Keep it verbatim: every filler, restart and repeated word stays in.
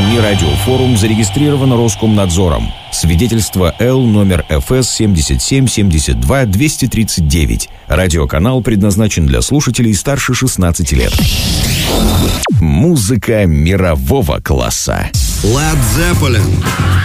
СМИ «Радиофорум» зарегистрировано Роскомнадзором. Свидетельство Л номер эф эс семьдесят семь семьдесят два двести тридцать девять. Радиоканал предназначен для слушателей старше шестнадцати лет. Музыка мирового класса. Led Zeppelin.